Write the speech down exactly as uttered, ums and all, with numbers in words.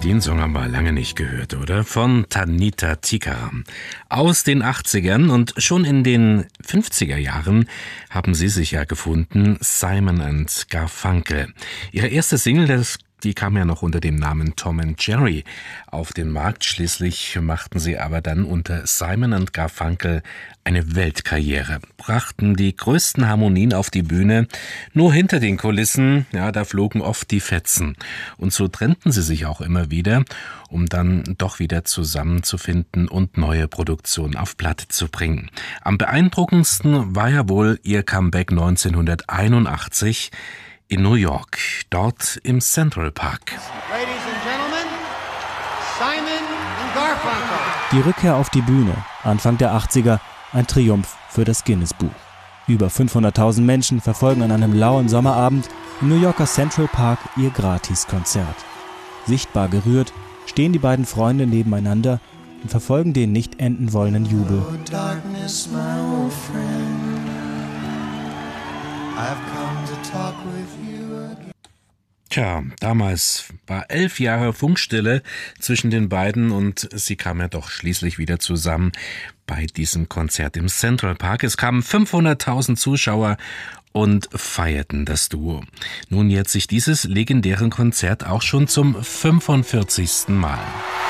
Den Song haben wir lange nicht gehört, oder? Von Tanita Tikaram. Aus den achtzigern und schon in den fünfziger Jahren haben sie sich ja gefunden, Simon and Garfunkel. Ihre erste Single, das Die kam ja noch unter dem Namen Tom and Jerry auf den Markt. Schließlich machten sie aber dann unter Simon and Garfunkel eine Weltkarriere, brachten die größten Harmonien auf die Bühne. Nur hinter den Kulissen, ja, da flogen oft die Fetzen. Und so trennten sie sich auch immer wieder, um dann doch wieder zusammenzufinden und neue Produktionen auf Platte zu bringen. Am beeindruckendsten war ja wohl ihr Comeback neunzehnhunderteinundachtzig in New York, dort im Central Park. Ladies and Gentlemen, Simon and Garfunkel. Die Rückkehr auf die Bühne, Anfang der achtziger, ein Triumph für das Guinness-Buch. Über fünfhunderttausend Menschen verfolgen an einem lauen Sommerabend im New Yorker Central Park ihr Gratiskonzert. Sichtbar gerührt stehen die beiden Freunde nebeneinander und verfolgen den nicht enden wollenden Jubel. Oh, darkness, my old friend. I've come to talk with you again. Tja, damals war elf Jahre Funkstille zwischen den beiden und sie kamen ja doch schließlich wieder zusammen bei diesem Konzert im Central Park. Es kamen fünfhunderttausend Zuschauer und feierten das Duo. Nun jährt sich dieses legendäre Konzert auch schon zum fünfundvierzigsten Mal.